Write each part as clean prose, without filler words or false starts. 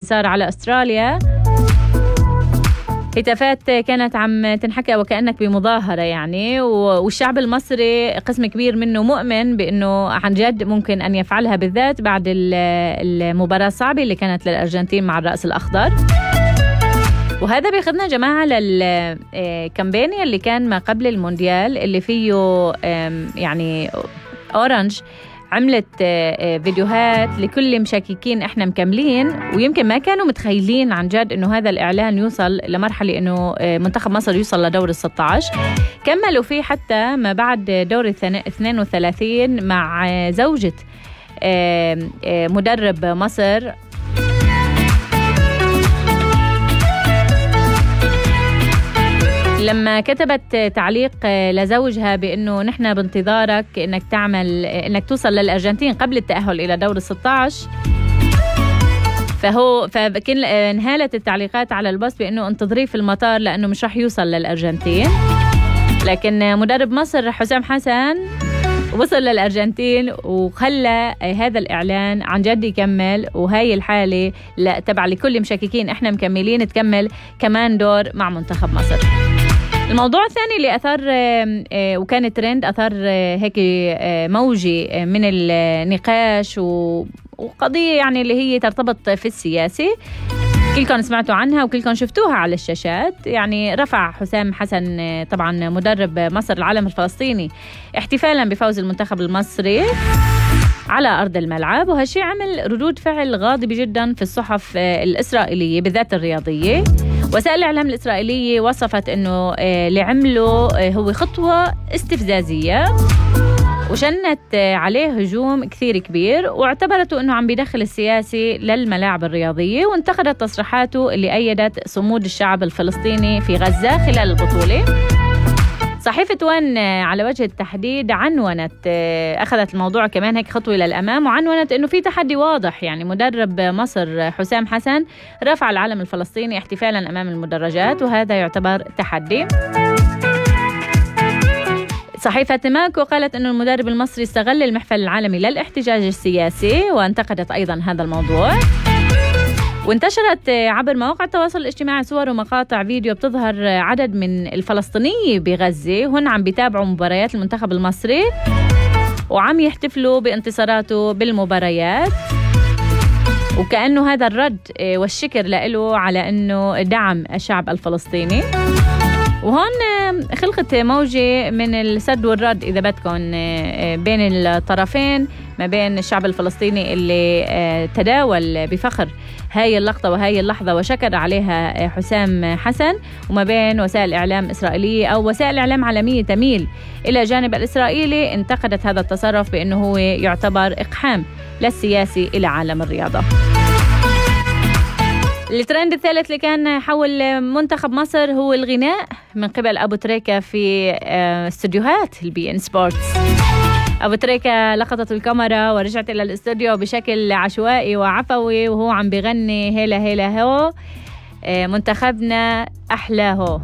الانتصار على أستراليا. هتافات كانت عم تنحكى وكأنك بمظاهرة يعني، والشعب المصري قسم كبير منه مؤمن بأنه عن جد ممكن أن يفعلها، بالذات بعد المباراة الصعبة اللي كانت للأرجنتين مع الرأس الأخضر. وهذا بياخذنا جماعة للكامبانيا اللي كان ما قبل المونديال، اللي فيه يعني أورنج عملت فيديوهات لكل مشككين احنا مكملين، ويمكن ما كانوا متخيلين عن جد انه هذا الاعلان يوصل لمرحله انه منتخب مصر يوصل لدور ال16. كملوا فيه حتى ما بعد دور 32 مع زوجة مدرب مصر لما كتبت تعليق لزوجها بأنه نحن بانتظارك انك توصل للأرجنتين قبل التأهل إلى دور ال16. فكان انهالت التعليقات على البوست بأنه انتظريه في المطار لأنه مش رح يوصل للأرجنتين. لكن مدرب مصر حسام حسن وصل للأرجنتين وخلى هذا الإعلان عن جد يكمل، وهي الحالة تبع لكل مشككين احنا مكملين تكمل كمان دور مع منتخب مصر. الموضوع الثاني اللي أثار وكان ترند، أثار هيك موجي من النقاش وقضية يعني اللي هي ترتبط في السياسة، كلكم سمعتوا عنها وكلكم شفتوها على الشاشات. يعني رفع حسام حسن طبعا مدرب مصر العلم الفلسطيني احتفالا بفوز المنتخب المصري على أرض الملعب، وهالشي عمل ردود فعل غاضبة جدا في الصحف الإسرائيلية بالذات الرياضية. وسائل الإعلام الإسرائيلية وصفت أنه اللي عمله هو خطوة استفزازية، وشنت عليه هجوم كثير كبير، واعتبرته أنه عم بيدخل السياسي للملاعب الرياضية، وانتقدت تصريحاته اللي أيدت صمود الشعب الفلسطيني في غزة خلال البطولة. صحيفة وان على وجه التحديد عنونت، أخذت الموضوع كمان هيك خطوة للأمام، وعنونت أنه في تحدي واضح. يعني مدرب مصر حسام حسن رفع العلم الفلسطيني احتفالا أمام المدرجات، وهذا يعتبر تحدي. صحيفة ماكو قالت أنه المدرب المصري استغل المحفل العالمي للاحتجاج السياسي، وانتقدت أيضا هذا الموضوع. وانتشرت عبر مواقع التواصل الاجتماعي صور ومقاطع فيديو بتظهر عدد من الفلسطينيين بغزة هن عم بيتابعوا مباريات المنتخب المصري وعم يحتفلوا بانتصاراته بالمباريات، وكأنه هذا الرد والشكر له على أنه دعم الشعب الفلسطيني. وهون خلقت موجة من السد والرد إذا بدكم بين الطرفين، ما بين الشعب الفلسطيني اللي تداول بفخر هاي اللقطة وهاي اللحظة وشكر عليها حسام حسن، وما بين وسائل إعلام إسرائيلية أو وسائل إعلام عالمية تميل إلى جانب الإسرائيلي انتقدت هذا التصرف بأنه هو يعتبر إقحام للسياسي إلى عالم الرياضة. الترند الثالث اللي كان حول منتخب مصر هو الغناء من قبل أبو تريكة في استوديوهات البي إن سبورتس. أبو تريكة لقطت الكاميرا ورجعت إلى الاستوديو بشكل عشوائي وعفوي وهو عم بغني هيلا هيلا هو منتخبنا أحلى هو.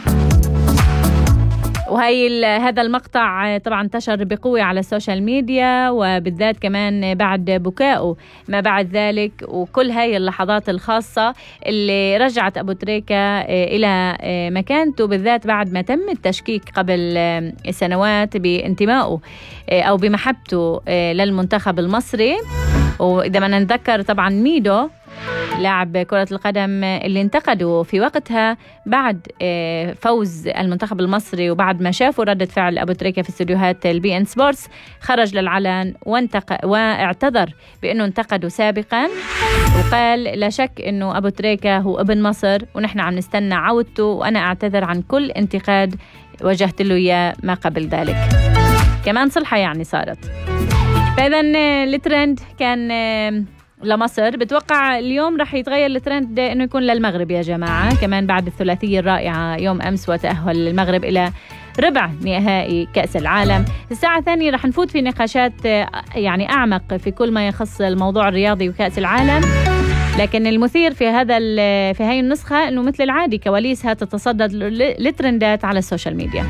هذا المقطع طبعا انتشر بقوة على السوشيال ميديا، وبالذات كمان بعد بكائه ما بعد ذلك، وكل هاي اللحظات الخاصة اللي رجعت أبو تريكة إلى مكانته، بالذات بعد ما تم التشكيك قبل سنوات بانتمائه أو بمحبته للمنتخب المصري. وإذا ما نتذكر طبعا ميدو لاعب كرة القدم اللي انتقدوا في وقتها بعد فوز المنتخب المصري، وبعد ما شافوا ردة فعل أبو تريكة في استوديوهات البي إن سبورتس خرج للعلن واعتذر بأنه انتقدوا سابقا، وقال لا شك أنه أبو تريكة هو ابن مصر ونحن عم نستنى عودته، وأنا أعتذر عن كل انتقاد وجهت له إياه ما قبل ذلك. كمان صلحة يعني صارت. فإذا الترند كان لمصر. بتوقع اليوم رح يتغير الترند انه يكون للمغرب يا جماعة، كمان بعد الثلاثية الرائعة يوم امس وتأهل المغرب الى ربع نهائي كأس العالم. الساعة الثانية رح نفوت في نقاشات يعني اعمق في كل ما يخص الموضوع الرياضي وكأس العالم، لكن المثير في هاي النسخة انه مثل العادي كواليسها تتصدد للترندات على السوشيال ميديا.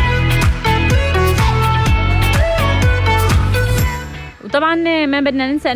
وطبعا ما بدنا ننسى